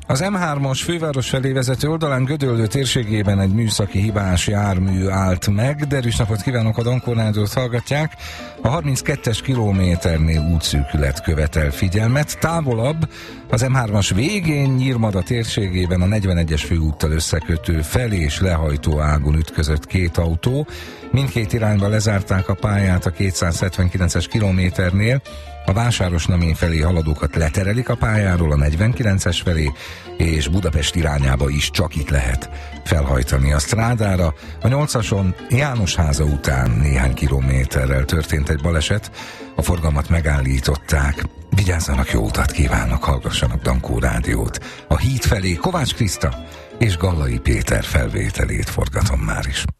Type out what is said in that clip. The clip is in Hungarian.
Az M3-as főváros felé vezető oldalán Gödöllő térségében egy műszaki hibás jármű állt meg. Derűs napot kívánok, a Dankó Rádiót hallgatják. A 32-es kilométernél útszűkület követel figyelmet. Távolabb az M3-as végén Nyírmada térségében a 41-es főúttal összekötő fel- és lehajtó ágon ütközött két autó. Mindkét irányba lezárták a pályát a 279-es kilométernél. A Vásárosnamény felé haladókat leterelik a pályáról a 49-es felé, és Budapest irányába is csak itt lehet felhajtani a strádára. A 8-ason Jánosháza után néhány kilométerrel történt egy baleset, a forgalmat megállították. Vigyázzanak, jó utat kívánnak, hallgassanak Dankó Rádiót. A híd felé Kovács Kriszta és Gallai Péter felvételét forgatom már is.